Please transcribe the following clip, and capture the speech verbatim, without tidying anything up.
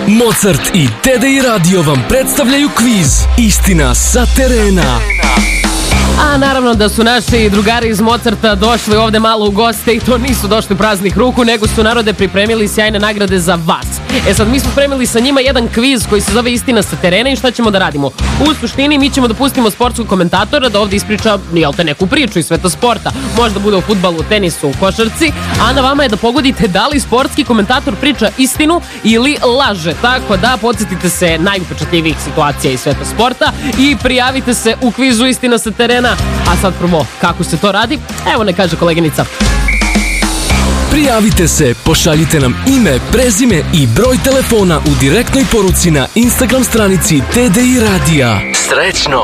Mozart i Tedej Radio vam predstavljaju kviz Istina sa terena. A naravno da su naši drugari iz Mozarta došli ovde malo u goste i to nisu došli praznih ruku, nego su, narode, pripremili sjajne nagrade za vas. E sad, mi smo spremili sa njima jedan kviz koji se zove Istina sa terena i šta ćemo da radimo? U suštini mi ćemo da pustimo sportskog komentatora da ovde ispriča, jel te, neku priču iz sveta sporta. Možda bude u fudbalu, tenisu, u košarci, a na vama je da pogodite da li sportski komentator priča istinu ili laže. Tako da podsjetite se najupečatljivijih situacija iz sveta sporta i prijavite se u kvizu Istina sa terena. A sad prvo, kako se to radi? Evo ne kaže koleginica. Prijavite se, pošaljite nam ime, prezime i broj telefona u direktnoj poruci na Instagram stranici Tedej Radija. Srećno!